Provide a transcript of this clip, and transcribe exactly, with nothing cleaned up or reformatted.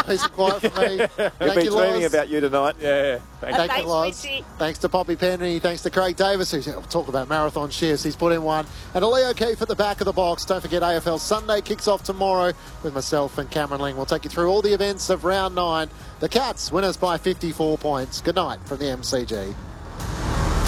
Nice and quiet for me. We've Thank been you, dreaming Loz. about you tonight. Yeah. Thank Thanks, you, Loz. Richie. Thanks to Poppy Penny. Thanks to Craig Davis, who's we'll talk about marathon shifts. He's put in one. And to Leo Keefe at the back of the box. Don't forget, A F L Sunday kicks off tomorrow with myself and Cameron Ling. We'll take you through all the events of round nine. The Cats, winners by fifty-four points. Good night from the M C G.